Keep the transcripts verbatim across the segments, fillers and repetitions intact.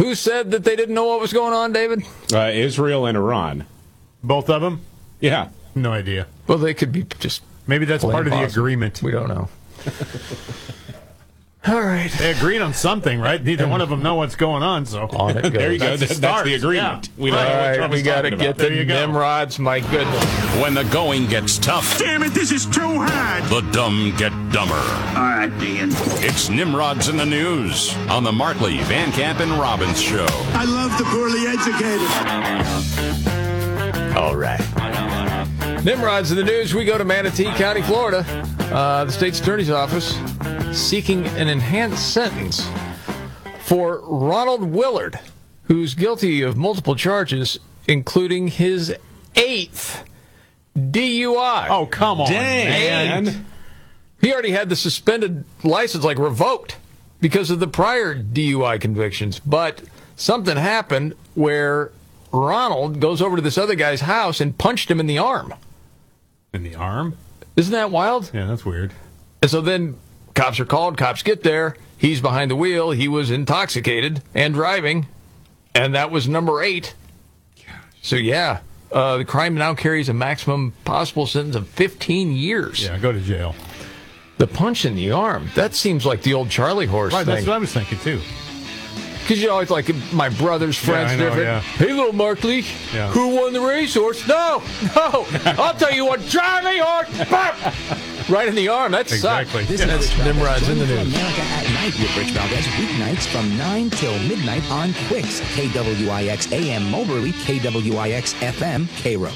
Who said that they didn't know what was going on, David? Uh, Israel and Iran. Both of them? Yeah. No idea. Well, they could be just... Maybe that's part of the possible. agreement. We don't know. All right. They agreed on something, right? Neither one of them know what's going on, so... On it goes. There you go. That's, That's, the, that's the agreement. Yeah. We don't All know what right, Trump we is got to talking get about. the There you go. Nimrods, my goodness. When the going gets tough, Damn it, this is too hard. the dumb get dumber. All right, Dean. It's Nimrods in the News on the Markley, Van Camp, and Robbins Show. I love the poorly educated. All right. Nimrods in the news. We go to Manatee County, Florida. Uh, the state's attorney's office seeking an enhanced sentence for Ronald Willard, who's guilty of multiple charges, including his eighth D U I. Oh, come on, Dang. man. He already had the suspended license, like, revoked because of the prior D U I convictions. But something happened where Ronald goes over to this other guy's house and punched him in the arm. In the arm? Isn't that wild? Yeah, that's weird. And so then cops are called, cops get there, he's behind the wheel, he was intoxicated and driving, and that was number eight. So yeah, uh, the crime now carries a maximum possible sentence of fifteen years. Yeah, go to jail. The punch in the arm, that seems like the old Charlie horse Right, that's thing. what I was thinking, too. Because you always like my brother's friends I know, different. yeah. Hey, little Markley, Yeah. who won the racehorse? No, no, I'll tell you what, Charlie horse, bam! Right in the arm. That Exactly. sucks. This Yeah. is Rich Nimrod's Valdez. in the Join me news. for America at Night with Rich Valdez weeknights from nine till midnight on Quicks, K W I X A M Moberly, K W I X F M, Cairo.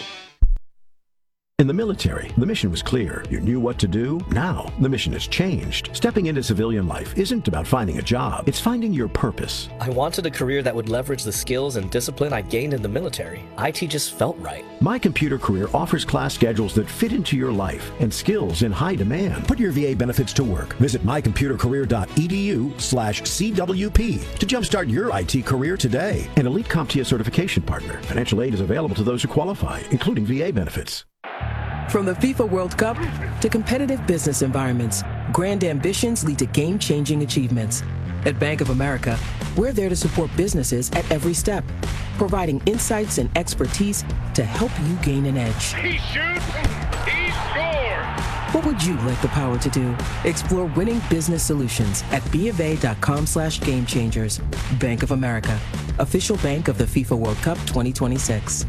In the military, the mission was clear. You knew what to do. Now, the mission has changed. Stepping into civilian life isn't about finding a job. It's finding your purpose. I wanted a career that would leverage the skills and discipline I gained in the military. I T just felt right. My Computer Career offers class schedules that fit into your life and skills in high demand. Put your V A benefits to work. Visit my computer career dot e d u slash C W P to jumpstart your I T career today. An Elite CompTIA certification partner. Financial aid is available to those who qualify, including V A benefits. From the FIFA World Cup to competitive business environments, grand ambitions lead to game-changing achievements. At Bank of America, we're there to support businesses at every step, providing insights and expertise to help you gain an edge. He shoots, he scores! What would you like the power to do? Explore winning business solutions at BofA.com slash game changers. Bank of America, official bank of the FIFA World Cup twenty twenty-six.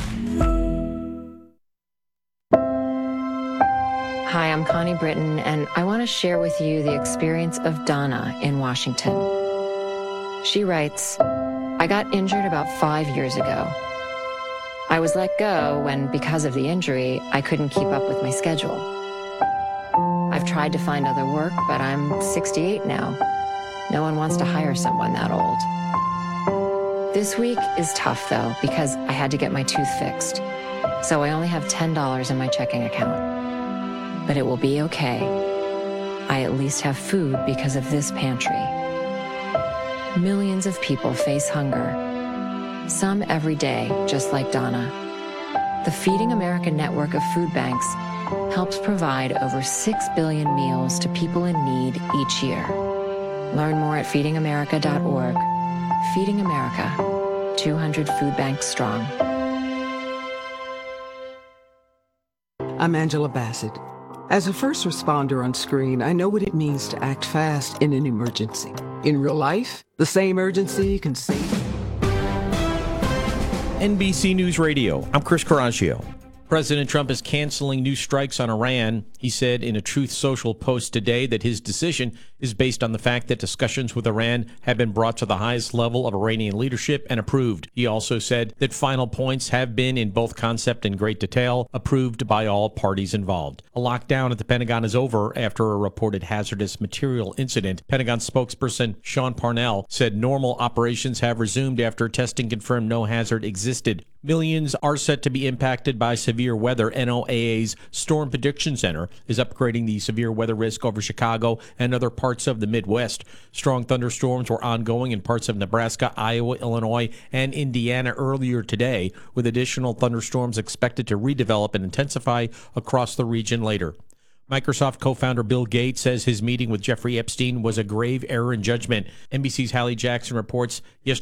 Hi, I'm Connie Britton, and I want to share with you the experience of Donna in Washington. She writes, I got injured about five years ago. I was let go when, because of the injury, I couldn't keep up with my schedule. I've tried to find other work, but I'm sixty-eight now. No one wants to hire someone that old. This week is tough, though, because I had to get my tooth fixed. So I only have ten dollars in my checking account. But it will be okay. I at least have food because of this pantry. Millions of people face hunger, some every day, just like Donna. The Feeding America network of food banks helps provide over six billion meals to people in need each year. Learn more at feeding america dot org. Feeding America, two hundred food banks strong. I'm Angela Bassett. As a first responder on screen, I know what it means to act fast in an emergency. In real life, the same urgency can save. N B C News Radio, I'm Chris Caraccio. President Trump is canceling new strikes on Iran. He said in a Truth Social post today that his decision is based on the fact that discussions with Iran have been brought to the highest level of Iranian leadership and approved. He also said that final points have been, in both concept and great detail, approved by all parties involved. A lockdown at the Pentagon is over after a reported hazardous material incident. Pentagon spokesperson Sean Parnell said normal operations have resumed after testing confirmed no hazard existed. Millions are set to be impacted by severe weather. N O A A's Storm Prediction Center is upgrading the severe weather risk over Chicago and other parts of the Midwest. Strong thunderstorms were ongoing in parts of Nebraska, Iowa, Illinois, and Indiana earlier today, with additional thunderstorms expected to redevelop and intensify across the region later. Microsoft co-founder Bill Gates says his meeting with Jeffrey Epstein was a grave error in judgment. N B C's Hallie Jackson reports yesterday